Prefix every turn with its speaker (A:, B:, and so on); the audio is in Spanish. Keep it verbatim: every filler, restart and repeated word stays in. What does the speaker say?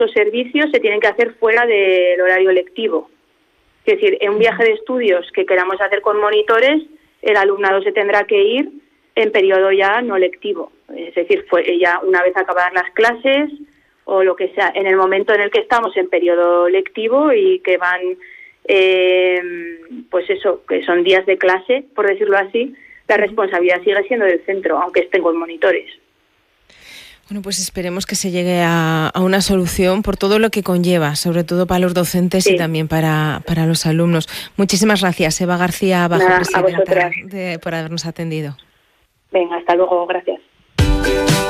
A: los servicios se tienen que hacer fuera del horario lectivo. Es decir, en un viaje de estudios que queramos hacer con monitores, el alumnado se tendrá que ir en periodo ya no lectivo. Es decir, fue ya una vez acabadas las clases o lo que sea, en el momento en el que estamos en periodo lectivo y que van, eh, pues eso, que son días de clase, por decirlo así, la responsabilidad sigue siendo del centro, aunque estén con monitores.
B: Bueno, pues esperemos que se llegue a, a una solución por todo lo que conlleva, sobre todo para los docentes sí. y también para, para los alumnos. Muchísimas gracias, Eva García Bajo,
A: Nada,
B: presidenta, de, por habernos atendido.
A: Venga, hasta luego, gracias.